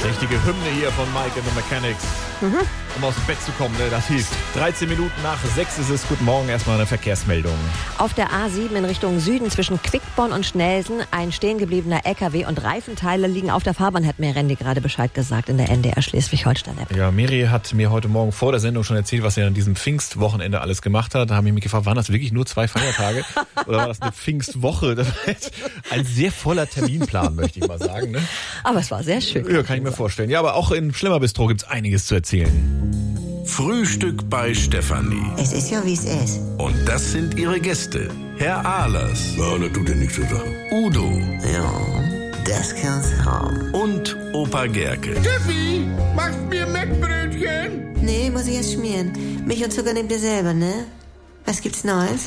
Richtige Hymne hier von Mike and the Mechanics. Um aus dem Bett zu kommen, ne? Das hilft. 13 Minuten nach 6 ist es. Guten Morgen, erstmal eine Verkehrsmeldung. Auf der A7 in Richtung Süden zwischen Quickborn und Schnelsen ein stehen gebliebener LKW und Reifenteile liegen auf der Fahrbahn, hat mir Randy gerade Bescheid gesagt in der NDR Schleswig-Holstein-App. Ja, Miri hat mir heute Morgen vor der Sendung schon erzählt, was er an diesem Pfingstwochenende alles gemacht hat. Da haben wir mich gefragt, waren das wirklich nur 2 Feiertage oder war das eine Pfingstwoche? Das war jetzt ein sehr voller Terminplan, möchte ich mal sagen. Ne? Aber es war sehr schön. Ja, kann ich mir vorstellen. Ja, aber auch in Schlemmerbistro gibt's einiges zu erzählen. Frühstück bei Stefanie. Es ist ja, wie es ist. Und das sind ihre Gäste. Herr Ahlers. Ja, das tut ja nichts zu sagen. Udo. Ja, das kann's haben. Und Opa Gerke. Steffi, machst mir Mettbrötchen? Nee, muss ich erst schmieren. Milch und Zucker nehmt ihr selber, ne? Was gibt's Neues?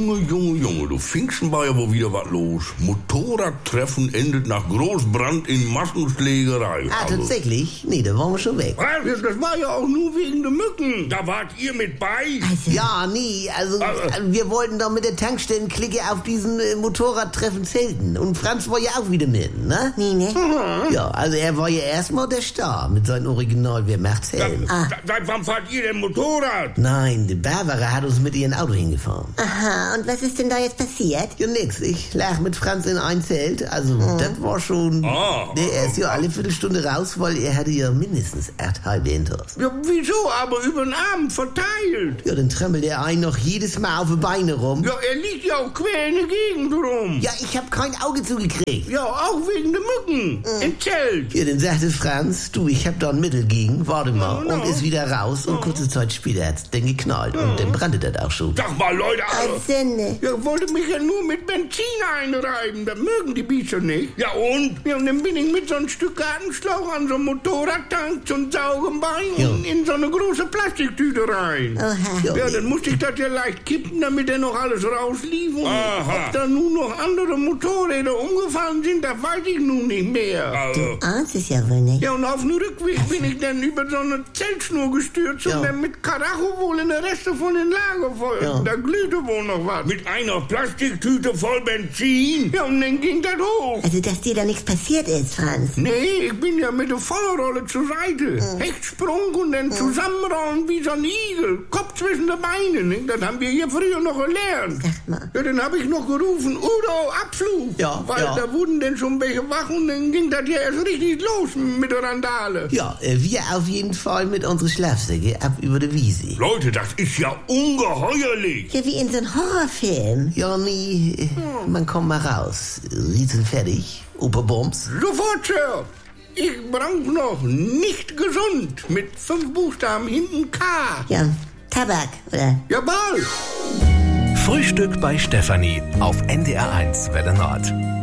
Junge, du Pfingsten war ja wohl wieder was los. Motorradtreffen endet nach Großbrand in Massenschlägerei. Ah, tatsächlich? Nee, da waren wir schon weg. Was? Das war ja auch nur wegen der Mücken. Da wart ihr mit bei? Also, ja, nee, also wir wollten doch mit der Tankstellenklicke auf diesen Motorradtreffen zelten. Und Franz war ja auch wieder mit, ne? Nee, ne? Ja, also er war ja erstmal der Star mit seinem Original Wer macht's Helm. Seit wann fahrt ihr denn Motorrad? Nein, die Barbara hat uns mit ihrem Auto hingefahren. Aha, und was ist denn da jetzt passiert? Ja, nix. Ich lag mit Franz in ein Zelt. Also, das war schon... Nee, er ist ja alle Viertelstunde raus, weil er hatte ja mindestens 8 halbe Intos. Ja, wieso? Aber über den Abend verteilt. Ja, dann trammelt er einen noch jedes Mal auf die Beine rum. Ja, er liegt ja auch quer in der Gegend rum. Ja, ich hab kein Auge zugekriegt. Ja, auch wegen der Mücken. Im Zelt. Ja, dann sagte Franz, du, ich hab da ein Mittel gegen, warte mal. Und ist wieder raus und kurze Zeit später hat's dann geknallt. Und dann brannte das auch schon. Sag mal, Leute, Sünde. ja, wollte mich ja nur mit Benzin einreiben. Das mögen die Biester nicht. Ja, und? Ja, und dann bin ich mit so einem Stück Gartenschlauch an so einem Motorradtank zum Saugenbein und in so eine große Plastiktüte rein. Oha. Ja, dann musste ich das ja leicht kippen, damit er noch alles rauslief. Und ob da nun noch andere Motorräder umgefallen sind, das weiß ich nun nicht mehr. Ahnst es ja wohl nicht. Ja, und auf dem Rückweg bin ich dann über so eine Zeltschnur gestürzt und dann mit Karacho wohl in der Reste von den Lagerfeuern. Ja. Da glühte wohl noch was. Mit einer Plastiktüte voll Benzin. Ja, und dann ging das hoch. Also, dass dir da nichts passiert ist, Franz. Nee, ich bin ja mit der Vollrolle zur Seite. Hechtsprung und dann zusammenrollen wie so ein Igel. Kopf zwischen den Beinen. Ne? Das haben wir hier früher noch gelernt. Sag mal. Ja, dann habe ich noch gerufen, Udo, Abflug. Ja, Weil ja. da wurden dann schon welche wach und dann ging das ja erst richtig los mit der Randale. Ja, wir auf jeden Fall mit unseren Schlafsäcke ab über die Wiese. Leute, das ist ja ungeheuerlich. Ja, wie in so einem Horrorfilm. Ja, nee, man kommt mal raus. Riesen fertig, Operbums. Sofort, Sir. Ich brauch noch nicht gesund mit 5 Buchstaben hinten K. Ja, Tabak, oder? Jawohl. Frühstück bei Stefanie auf NDR1 Welle Nord.